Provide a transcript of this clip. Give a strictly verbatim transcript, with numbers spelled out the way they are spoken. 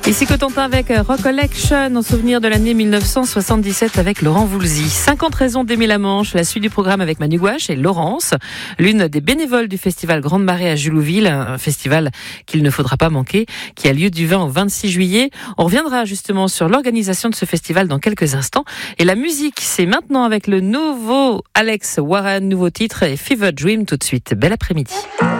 Ici Cotentin avec Recollection en souvenir de l'année mille neuf cent soixante-dix-sept avec Laurent Voulzy. cinquante raisons d'aimer la Manche, la suite du programme avec Manu Gouache et Laurence, l'une des bénévoles du festival Grande Marée à Julouville, un festival qu'il ne faudra pas manquer, qui a lieu du vingt au vingt-six juillet. On reviendra justement sur l'organisation de ce festival dans quelques instants. Et la musique, c'est maintenant avec le nouveau Alex Warren, nouveau titre et Fever Dream tout de suite. Bel après-midi.